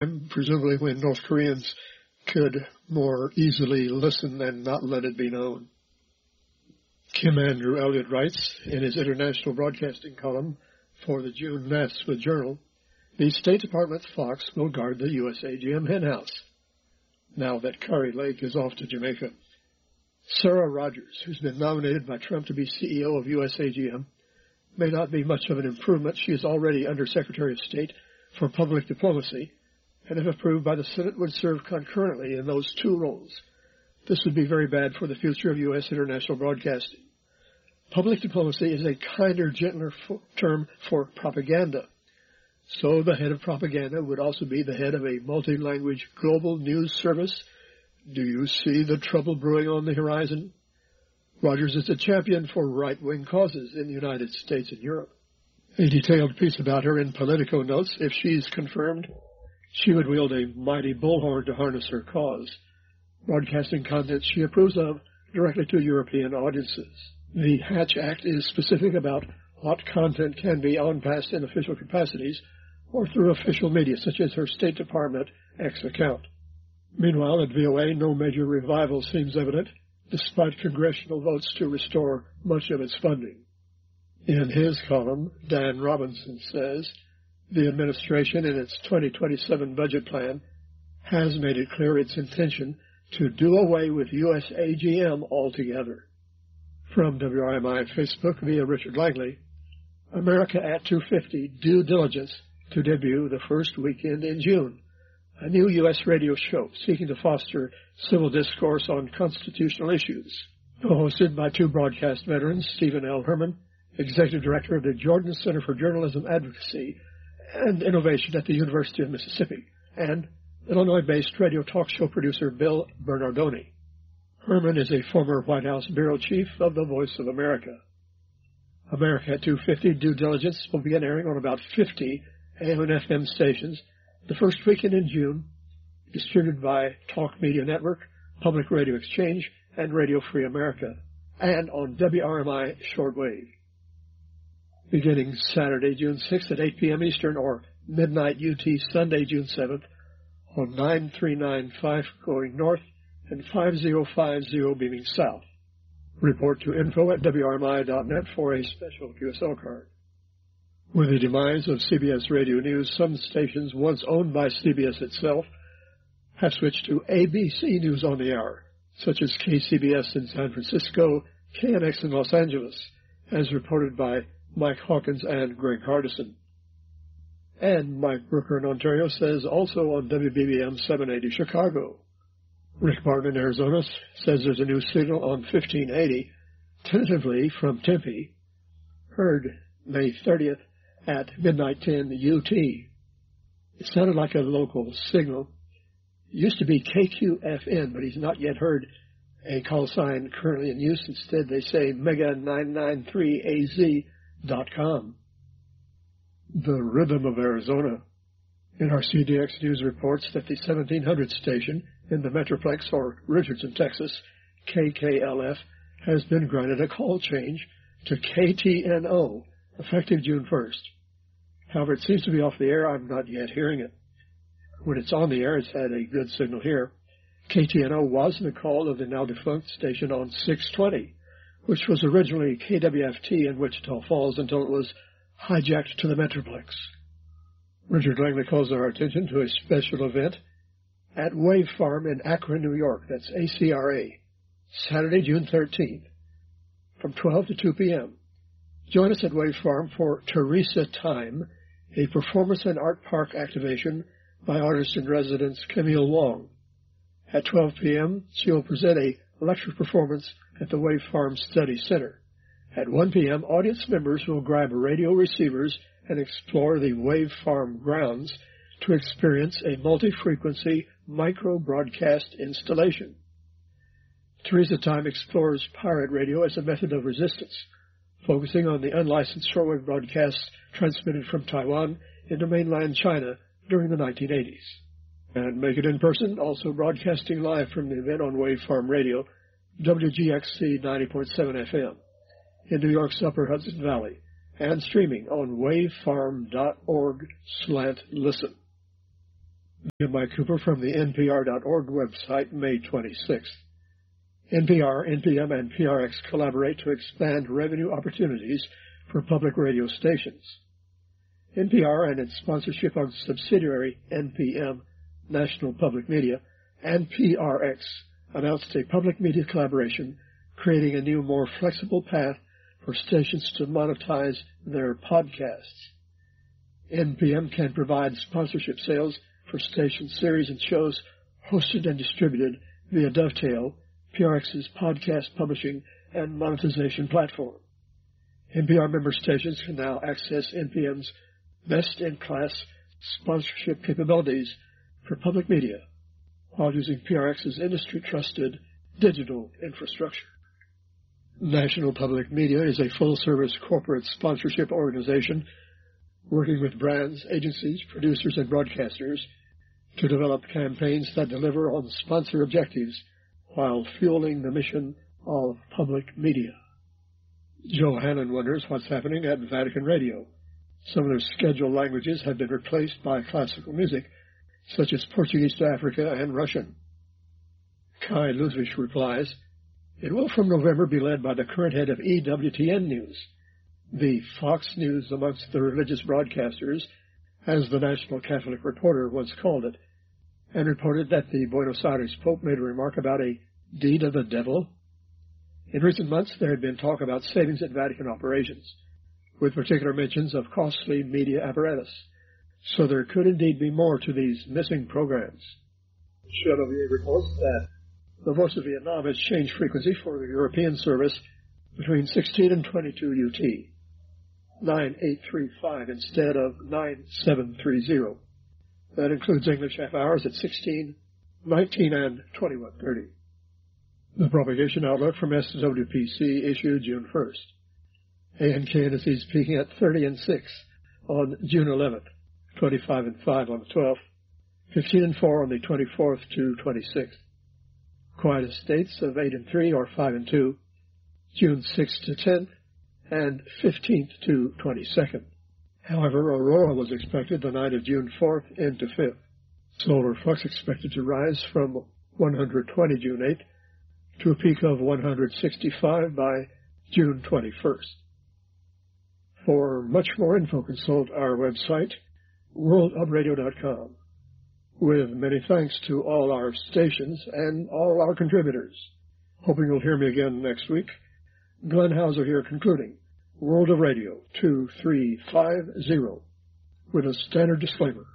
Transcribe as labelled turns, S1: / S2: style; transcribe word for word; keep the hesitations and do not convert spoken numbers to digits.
S1: presumably when North Koreans could more easily listen and not let it be known. Kim Andrew Elliott writes in his international broadcasting column for the June NASWA Journal, the State Department's Fox will guard the U S A G M henhouse, now that Kari Lake is off to Jamaica. Sarah Rogers, who's been nominated by Trump to be C E O of U S A G M, may not be much of an improvement. She is already Under Secretary of State for Public Diplomacy, and if approved by the Senate, would serve concurrently in those two roles. This would be very bad for the future of U S international broadcasting. Public diplomacy is a kinder, gentler term for propaganda. So the head of propaganda would also be the head of a multi-language global news service. Do you see the trouble brewing on the horizon? Rogers is a champion for right-wing causes in the United States and Europe. A detailed piece about her in Politico notes, if she's confirmed, she would wield a mighty bullhorn to harness her cause, broadcasting content she approves of directly to European audiences. The Hatch Act is specific about what content can be on-passed in official capacities or through official media, such as her State Department X account. Meanwhile, at V O A, no major revival seems evident, despite congressional votes to restore much of its funding. In his column, Dan Robinson says, the administration in its twenty twenty-seven budget plan has made it clear its intention to do away with U S A G M altogether. From W R M I Facebook via Richard Langley, America at two fifty Due Diligence to debut the first weekend in June, a new U S radio show seeking to foster civil discourse on constitutional issues. Co-hosted by two broadcast veterans, Stephen L. Herman, Executive Director of the Jordan Center for Journalism Advocacy and Innovation at the University of Mississippi, and Illinois-based radio talk show producer Bill Bernardoni. Herman is a former White House bureau chief of the Voice of America. America at two fifty Due Diligence will begin airing on about fifty A M and F M stations the first weekend in June, distributed by Talk Media Network, Public Radio Exchange, and Radio Free America, and on W R M I shortwave. Beginning Saturday, June sixth at eight p.m. Eastern or midnight U T Sunday, June seventh on nine three nine five going north and five zero five zero beaming south. Report to info at W R M I dot net for a special Q S L card. With the demise of C B S Radio News, some stations once owned by C B S itself have switched to A B C News on the Hour, such as K C B S in San Francisco, K N X in Los Angeles, as reported by Mike Hawkins and Greg Hardison. And Mike Brooker in Ontario says also on W B B M seven eighty Chicago. Rick Martin in Arizona says there's a new signal on fifteen eighty, tentatively from Tempe, heard May thirtieth at midnight ten U T. It sounded like a local signal. It used to be K Q F N, but he's not yet heard a call sign currently in use. Instead, they say Mega nine nine three A Z dot com. The Rhythm of Arizona. N R C D X News reports that the seventeen hundred station in the Metroplex or Richardson, Texas, K K L F, has been granted a call change to K T N O, effective June first. However, it seems to be off the air. I'm not yet hearing it. When it's on the air, it's had a good signal here. K T N O was the call of the now-defunct station on six twenty, which was originally K W F T in Wichita Falls until it was hijacked to the Metroplex. Richard Langley calls our attention to a special event at Wave Farm in Akron, New York. That's A C R A, Saturday, June thirteenth, from twelve to two p.m. Join us at Wave Farm for Teresa Time, a performance and art park activation by artist-in-residence Camille Wong. At twelve p.m., she will present a lecture performance at the Wave Farm Study Center. At one p.m., audience members will grab radio receivers and explore the Wave Farm grounds to experience a multi-frequency micro-broadcast installation. Teresa Time explores pirate radio as a method of resistance, focusing on the unlicensed shortwave broadcasts transmitted from Taiwan into mainland China during the nineteen eighties. And Make It in Person, also broadcasting live from the event on Wave Farm Radio, W G X C ninety point seven F M, in New York's Upper Hudson Valley, and streaming on wavefarm dot org slant listen. Jim Mike Cooper from the N P R dot org website, May twenty-sixth. N P R, N P M, and P R X collaborate to expand revenue opportunities for public radio stations. N P R and its sponsorship of subsidiary N P M, National Public Media, and P R X announced a public media collaboration creating a new, more flexible path for stations to monetize their podcasts. N P M can provide sponsorship sales for station series and shows hosted and distributed via Dovetail, P R X's podcast publishing and monetization platform. N P R member stations can now access N P M's best-in-class sponsorship capabilities for public media while using P R X's industry-trusted digital infrastructure. National Public Media is a full-service corporate sponsorship organization working with brands, agencies, producers, and broadcasters to develop campaigns that deliver on sponsor objectives while fueling the mission of public media. Joe Hannon wonders what's happening at Vatican Radio. Some of their scheduled languages have been replaced by classical music, such as Portuguese to Africa and Russian. Kai Ludwig replies, "It will from November be led by the current head of E W T N News, the Fox News amongst the religious broadcasters, as the National Catholic Reporter once called it, and reported that the Buenos Aires Pope made a remark about a deed of the devil. In recent months, there had been talk about savings at Vatican operations, with particular mentions of costly media apparatus, so there could indeed be more to these missing programs." Chevalier reports that the Voice of Vietnam has changed frequency for the European service between sixteen and twenty-two U T, nine eight three five instead of nine seven three zero. That includes English half hours at sixteen, nineteen, and twenty-one thirty. The propagation outlook from S W P C issued June first. A N K indices peaking at thirty and six on June eleventh, twenty-five and five on the twelfth, fifteen and four on the twenty-fourth to twenty-sixth. Quietest dates of eight and three or five and two, June sixth to tenth, and fifteenth to twenty-second. However, aurora was expected the night of June fourth into fifth. Solar flux expected to rise from one hundred twenty June eighth to a peak of one hundred sixty-five by June twenty-first. For much more info, consult our website, world hub radio dot com. With many thanks to all our stations and all our contributors. Hoping you'll hear me again next week. Glenn Hauser here concluding World of Radio two three five zero with a standard disclaimer.